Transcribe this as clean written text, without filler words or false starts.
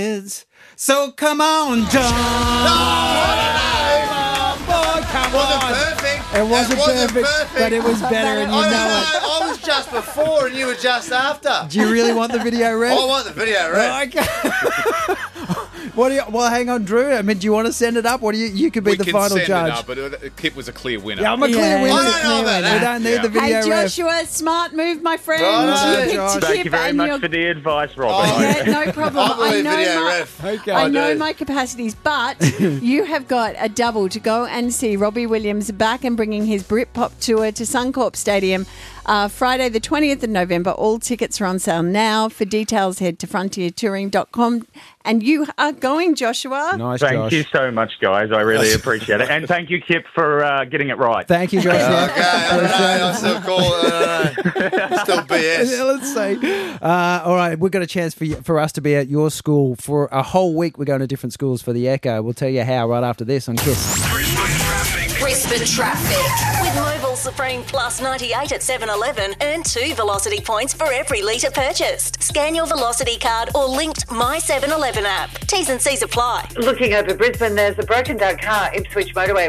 So come on, John. Come on. It wasn't perfect, but it was better, and you know it. I was just before and you were just after. Do you really want the video ref? I want the video ref. Okay. What do you? Well, hang on, Drew. I mean, do you want to send it up? Or do you could be the final judge? We can send it up, but Kip was a clear winner. Yeah, I'm a clear winner. I don't know about that. We don't need the video Hey, ref. Joshua, smart move, my friend. Right, You Josh. picked Thank Kip you very and much you're- for the advice, Robert. Yeah, no problem. I believe video ref. Okay. I know do. my capacities, but you have got a double to go and see Robbie Williams back and bringing his Britpop tour to Suncorp Stadium Friday the 20th of November. All tickets are on sale now. For details, head to frontiertouring.com. And you are going, Joshua. Nice, Thank Josh. you so much, guys. I really appreciate it. And thank you, Kip, for getting it right. Thank you, Josh. Okay, I don't know. I'm still cool. Still BS. Let's see. All right, we've got a chance for us to be at your school for a whole week. We're going to different schools for the Echo. We'll tell you how right after this on KISS. Brisbane Traffic. With Mobil Supreme Plus 98 at 7-Eleven, earn 2 Velocity points for every litre purchased. Scan your Velocity card or linked My 7-Eleven app. T's and C's apply. Looking over Brisbane, there's a broken down car, Ipswich Motorway.